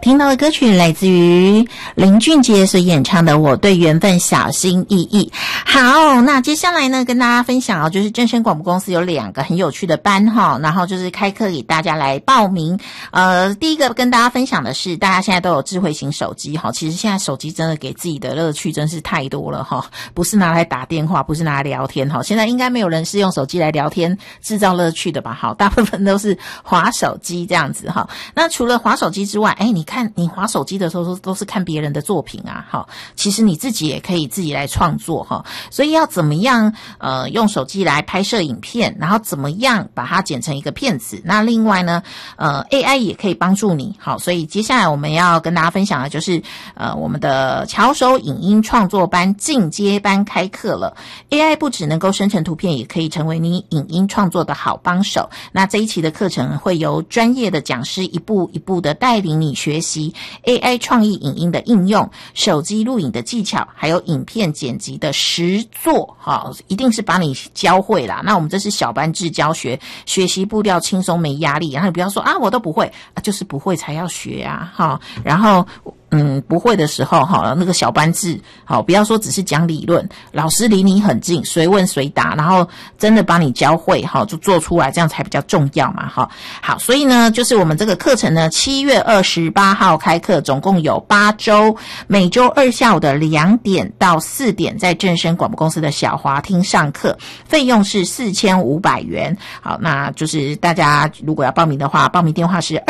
听到的歌曲来自于林俊杰所演唱的《我对缘分小心翼翼》。好，那接下来呢，跟大家分享就是正声广播公司有2个很有趣的班哈，然后就是开课给大家来报名。第一个跟大家分享的是，大家现在都有智慧型手机哈，其实现在手机真的给自己的乐趣真是太多了哈，不是拿来打电话，不是拿来聊天哈，现在应该没有人是用手机来聊天制造乐趣的吧？好，大部分都是滑手机这样子哈。那除了滑手机之外，你看你滑手机的时候都是看别人的作品啊，好，其实你自己也可以自己来创作哈。所以要怎么样用手机来拍摄影片，然后怎么样把它剪成一个片子。那另外呢AI 也可以帮助你。好，所以接下来我们要跟大家分享的就是我们的巧手影音创作班进阶班开课了。AI 不只能够生成图片，也可以成为你影音创作的好帮手。那这一期的课程会由专业的讲师一步一步的带领你学习 AI 创意影音的应用、手机录影的技巧，还有影片剪辑的实作。好，一定是把你教会啦。那我们这是小班制教学，学习步调轻松没压力，然后你不要说我都不会就是不会才要学啊。好，然后不会的时候那个小班制，好，不要说只是讲理论，老师离你很近，随问随答，然后真的把你教会，就做出来，这样才比较重要嘛。好，所以呢，就是我们这个课程呢，7月28号开课，总共有8周，每周2下午的2点到4点，在正声广播公司的小华厅上课，费用是4500元。好，那就是大家如果要报名的话，报名电话是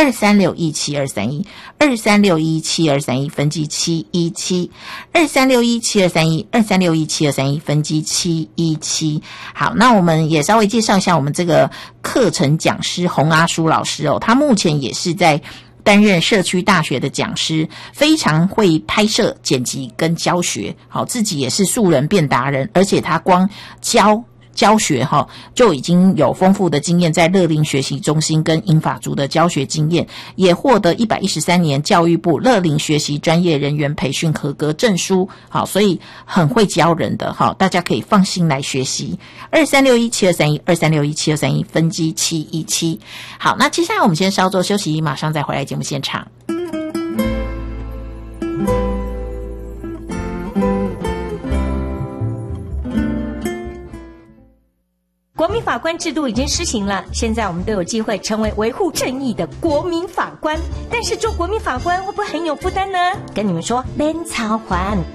23617231，23617231分机717 23617231 23617231分机717。好，那我们也稍微介绍一下我们这个课程讲师洪阿舒老师他目前也是在担任社区大学的讲师，非常会拍摄、剪辑跟教学。好，自己也是素人变达人，而且他光教学就已经有丰富的经验，在乐龄学习中心跟英法族的教学经验，也获得113年教育部乐龄学习专业人员培训合格证书。好，所以很会教人的大家可以放心来学习。23617231 23617231分机717。好，那接下来我们先稍作休息，马上再回来节目现场。 国民法官制度已经施行了，现在我们都有机会成为维护正义的国民法官。但是做国民法官会不会很有负担呢？跟你们说，免操烦。